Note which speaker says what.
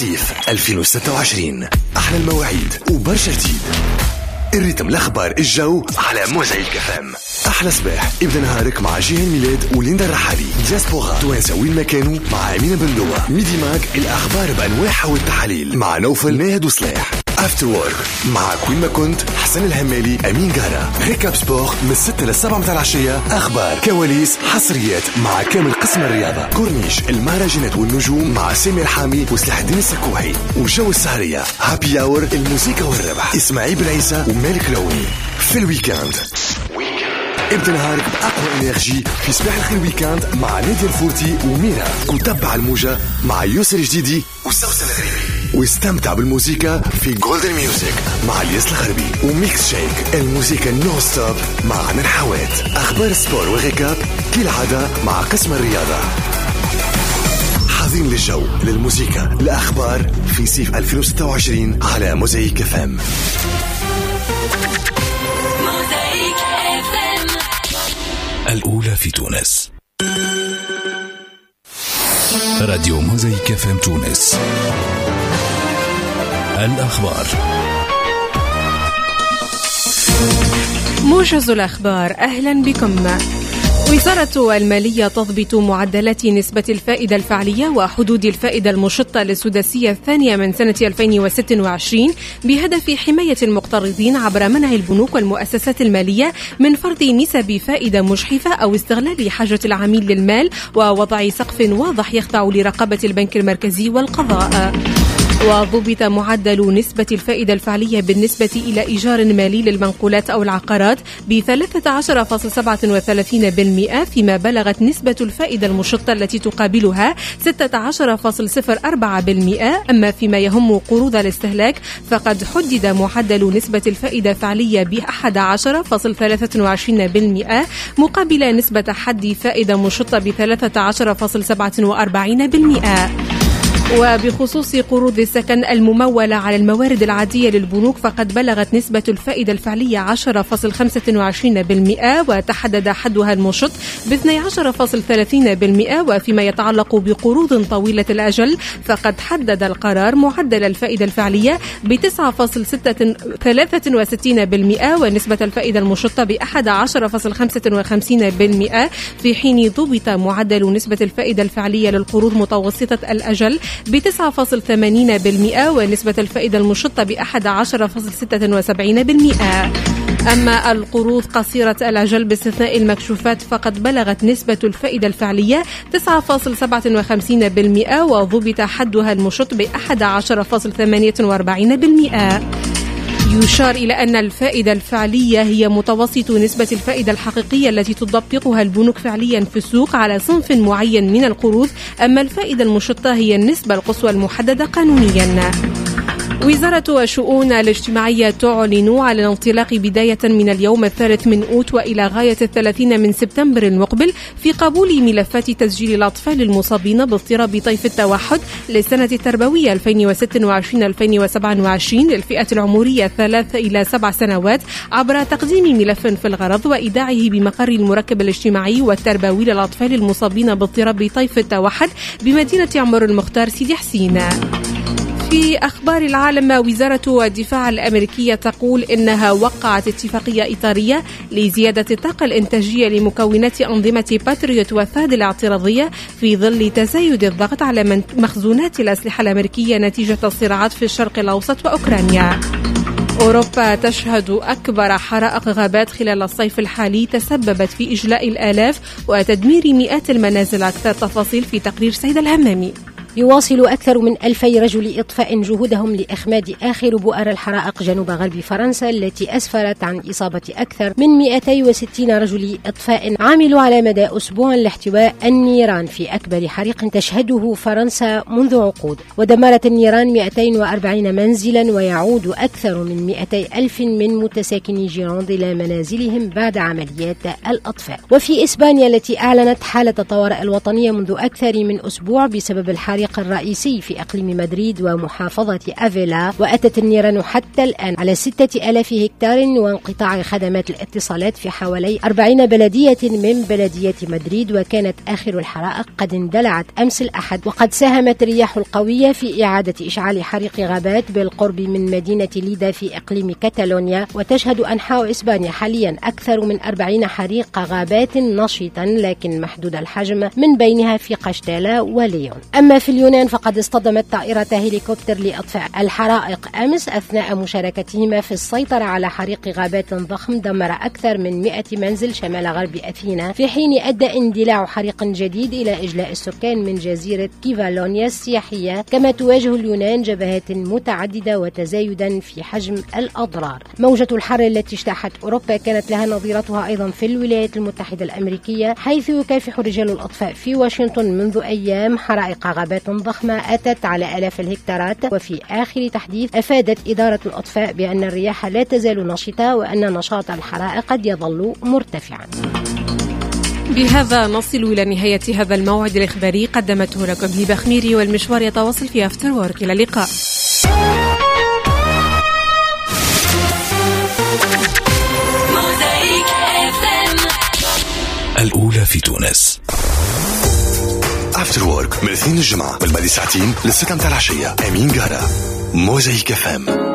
Speaker 1: صيف 2026. أحلى المواعيد وبرشا جديد. الريتم، الأخبار، الجو على موزايك FM. أحلى صباح ابدأ نهارك مع جيهان ميلاد وليندا الرحالي. دياسبورا توانسة وين ما كانوا مع أمينة بندوة. ميدي ماج الأخبار بأنواعها والتحاليل مع نوفل ناهد وصلاح. افتر وورك مع كوين ما كنت حسن الهمالي أمين جارة. ريكاب سبور من 6 ل 7 متاع العشية. أخبار، كواليس، حصريات مع كامل قسم الرياضة. كورنيش، المهرجانات والنجوم مع سامي الحامي وسلاح الدين السكوحي. وجو السهرية هابي اور، الموسيقى والربح إسماعيل بن عيسى ومالك لوني. في الويكاند ابدأ نهارك بأقوى انرجي في صباح الخير ويكاند مع نادية الفورتي وميرا. وتبع الموجة مع يوسر جديدي وسوسن الغريبي. واستمتع بالموسيقى في جولدن ميوزك مع الياس الغربي. وميكس شيك، الموسيقى نو ستوب مع من حوات. أخبار السبور وغيكاب كالعادة مع قسم الرياضة. حاضرين للجو، للموسيقى، الأخبار في صيف 2026 على موزايك FM. الأولى في تونس. راديو موزايك FM تونس. الأخبار.
Speaker 2: موجز الأخبار، أهلا بكم. وزارة المالية تضبط معدلات نسبة الفائدة الفعلية وحدود الفائدة المشطة للسداسية الثانية من سنة 2026 بهدف حماية المقترضين عبر منع البنوك والمؤسسات المالية من فرض نسب فائدة مجحفة أو استغلال حاجة العميل للمال، ووضع سقف واضح يخضع لرقابة البنك المركزي والقضاء. وضبط معدل نسبة الفائدة الفعلية بالنسبة إلى إيجار مالي للمنقولات أو العقارات ب 13.37%، فيما بلغت نسبة الفائدة المشطة التي تقابلها 16.04%. أما فيما يهم قروض الاستهلاك فقد حدد معدل نسبة الفائدة الفعلية ب 11.23% مقابل نسبة حد فائدة مشطة ب 13.47%. وبخصوص قروض السكن الممولة على الموارد العادية للبنوك فقد بلغت نسبة الفائدة الفعلية 10.25%، وتحدد حدها المشط ب 12.30%. وفيما يتعلق بقروض طويلة الأجل فقد حدد القرار معدل الفائدة الفعلية ب 9.63%، ونسبة الفائدة المشطة ب 11.55%، في حين ضبط معدل نسبة الفائدة الفعلية للقروض متوسطة الأجل ب 9.80%، ونسبة الفائدة المشطة ب 11.76%. أما القروض قصيرة الأجل باستثناء المكشوفات فقد بلغت نسبة الفائدة الفعلية 9.57%، وضبط حدها المشط ب 11.48%. يشار إلى أن الفائدة الفعلية هي متوسط نسبة الفائدة الحقيقية التي تطبقها البنوك فعليا في السوق على صنف معين من القروض، أما الفائدة المشطة هي النسبة القصوى المحددة قانونيا. وزارة الشؤون الاجتماعية تعلن على الانطلاق بداية من اليوم 3 من أوت وإلى غاية 30 من سبتمبر المقبل في قبول ملفات تسجيل الأطفال المصابين باضطراب طيف التوحد للسنة التربوية 2026-2027 للفئة العمرية 3 إلى 7 سنوات، عبر تقديم ملف في الغرض وإيداعه بمقر المركب الاجتماعي والتربوي للأطفال المصابين باضطراب طيف التوحد بمدينة عمر المختار سيدي حسين. في أخبار العالم، وزارة الدفاع الأمريكية تقول إنها وقعت اتفاقية إطارية لزيادة الطاقة الإنتاجية لمكونات أنظمة باتريوت والثاد الاعتراضية في ظل تزايد الضغط على مخزونات الأسلحة الأمريكية نتيجة الصراعات في الشرق الأوسط وأوكرانيا. أوروبا تشهد أكبر حرائق غابات خلال الصيف الحالي تسببت في إجلاء الآلاف وتدمير مئات المنازل. أكثر تفاصيل في تقرير سيد الهمامي.
Speaker 3: يواصل أكثر من 2000 رجل إطفاء جهودهم لإخماد آخر بؤر الحرائق جنوب غرب فرنسا التي أسفرت عن إصابة أكثر من 260 رجل إطفاء عملوا على مدى أسبوع لاحتواء النيران في أكبر حريق تشهده فرنسا منذ عقود. ودمرت النيران 240 منزلا، ويعود أكثر من 200 ألف من متساكني جيروند إلى منازلهم بعد عمليات الأطفاء. وفي إسبانيا التي أعلنت حالة الطوارئ الوطنية منذ أكثر من أسبوع بسبب الحريق الحريق الرئيسي في إقليم مدريد ومحافظة أفيلا، وأتت النيران حتى الآن على 6000 هكتار وانقطاع خدمات الاتصالات في حوالي 40 بلدية من بلدية مدريد. وكانت آخر الحرائق قد اندلعت أمس الأحد، وقد ساهمت الرياح القوية في إعادة إشعال حريق غابات بالقرب من مدينة ليدا في إقليم كاتالونيا. وتشهد أنحاء إسبانيا حاليا أكثر من 40 حريق غابات نشطا لكن محدود الحجم، من بينها في قشتالة وليون. أما في اليونان فقد اصطدمت طائرة هليكوبتر لإطفاء الحرائق أمس أثناء مشاركتهما في السيطرة على حريق غابات ضخم دمر أكثر من 100 منزل شمال غرب أثينا، في حين أدى اندلاع حريق جديد إلى إجلاء السكان من جزيرة كيفالونيا السياحية. كما تواجه اليونان جبهات متعددة وتزايدا في حجم الأضرار. موجة الحر التي اجتاحت أوروبا كانت لها نظيرتها أيضا في الولايات المتحدة الأمريكية، حيث يكافح رجال الأطفاء في واشنطن منذ أيام حرائق غابات ضخمة أتت على آلاف الهكتارات. وفي آخر تحديث أفادت إدارة الأطفاء بأن الرياح لا تزال نشطة وأن نشاط الحرائق قد يظل مرتفعا.
Speaker 2: بهذا نصل إلى نهاية هذا الموعد الإخباري، قدمته لكم هبة خميري، والمشوار يتواصل في أفتر وورك. إلى اللقاء.
Speaker 1: الأولى في تونس. أفتر وورك من الاثنين الجمعة والباقي ساعتين للستة متاع العشية. أمين قهرة، موزايك FM.